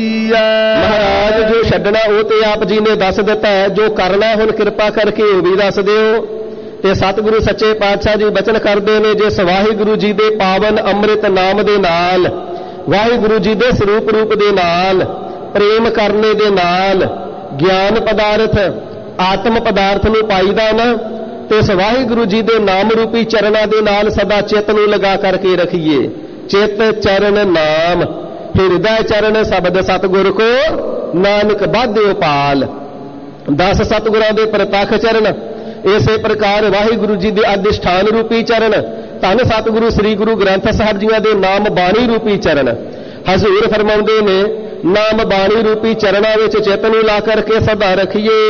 ਮਹਾਰਾਜ ਜੋ ਛੱਡਣਾ ਉਹ ਤੇ ਆਪ ਜੀ ਨੇ ਦੱਸ ਦਿੱਤਾ ਹੈ, ਜੋ ਕਰਨਾ ਹੁਣ ਕਿਰਪਾ ਕਰਕੇ ਉਹ ਵੀ ਦੱਸ ਦਿਓ। ਤੇ ਸਤਿਗੁਰੂ ਸੱਚੇ ਪਾਤਸ਼ਾਹ ਜੀ ਬਚਨ ਕਰਦੇ ਨੇ, ਜਿਸ ਵਾਹਿਗੁਰੂ ਜੀ ਦੇ ਪਾਵਨ ਅੰਮ੍ਰਿਤ ਨਾਮ ਦੇ ਨਾਲ, ਵਾਹਿਗੁਰੂ ਜੀ ਦੇ ਸਰੂਪ ਰੂਪ ਦੇ ਨਾਲ, ਪ੍ਰੇਮ ਕਰਨੇ ਦੇ ਨਾਲ ਗਿਆਨ ਪਦਾਰਥ ਆਤਮ ਪਦਾਰਥ ਨੂੰ ਪਾਈਦਾ ਨਾ, ਤੇ ਇਸ ਵਾਹਿਗੁਰੂ ਜੀ ਦੇ ਨਾਮ ਰੂਪੀ ਚਰਨਾਂ ਦੇ ਨਾਲ ਸਦਾ ਚਿੱਤ ਨੂੰ ਲਗਾ ਕਰਕੇ ਰੱਖੀਏ। ਚਿੱਤ ਚਰਨ ਨਾਮ ਹਿਰਦੈ ਚਰਨ ਸ਼ਬਦ ਸਤਿਗੁਰ ਕੋ ਨਾਨਕ ਬਾਧਿਓ ਪਾਲ। 10 ਸਤਿਗੁਰਾਂ ਦੇ ਪ੍ਰਤੱਖ ਚਰਨ, ਇਸੇ ਪ੍ਰਕਾਰ ਵਾਹਿਗੁਰੂ ਜੀ ਦੇ ਅਧਿਸ਼ਠਾਨ ਰੂਪੀ ਚਰਨ, ਧੰਨ ਸਤਿਗੁਰੂ ਸ੍ਰੀ ਗੁਰੂ ਗ੍ਰੰਥ ਸਾਹਿਬ ਜੀਆਂ ਦੇ ਨਾਮ ਬਾਣੀ ਰੂਪੀ ਚਰਨ। ਹਜ਼ੂਰ ਫਰਮਾਉਂਦੇ ਨੇ, ਨਾਮ ਬਾਣੀ ਰੂਪੀ ਚਰਨਾਂ ਵਿੱਚ ਚਿੱਤ ਨੂੰ ਲਾ ਕਰਕੇ ਸਦਾ ਰੱਖੀਏ।